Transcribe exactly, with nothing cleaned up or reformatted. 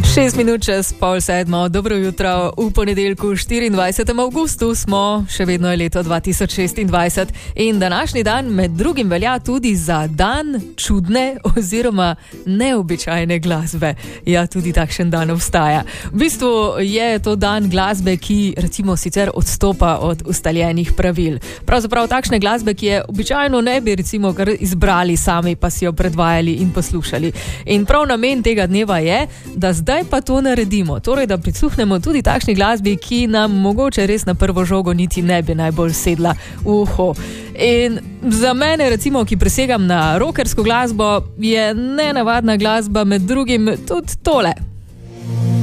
Šest minut čez pol sedmo, dobro jutro, v ponedeljku štiriindvajsetega avgusta smo, še vedno je leto dva tisoč šestindvajset in današnji dan med drugim velja tudi za dan čudne oziroma neobičajne glasbe. Ja, tudi takšen dan obstaja. V bistvu je to dan glasbe, ki recimo sicer odstopa od ustaljenih pravil. Pravzaprav takšne glasbe, ki je običajno ne bi recimo kar izbrali sami, pa si jo predvajali in poslušali. In prav namen tega dneva je, da zdaj pa to naredimo, torej da prisluhnemo tudi takšni glasbi, ki nam mogoče res na prvo žogo niti ne bi najbolj sedla v uho. In za mene recimo, ki presegam na rockersko glasbo, je nenavadna glasba med drugim tudi tole.